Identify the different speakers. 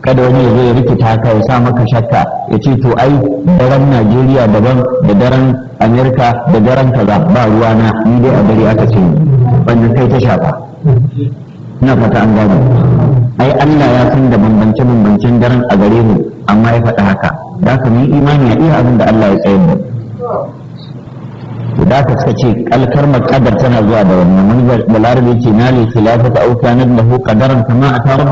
Speaker 1: kada wani ya zo ya rikita ka ya sa maka shakka ya ce to ai daren Najeriya daban da daren Amerika da daren kaza ba ruwana ni dai a dare aka ce wannan kai ta shafa. Ina fata an gane ai Allah ya san da bambance-bambancen daren a gare mu amma ya faɗa haka da ka yi imani a iya abin da Allah ya tsayar da ka suka ce kalmar kadar tana zuwa da wannan wani balarabe ce na li khilafata au kana lahu qadaran kama ata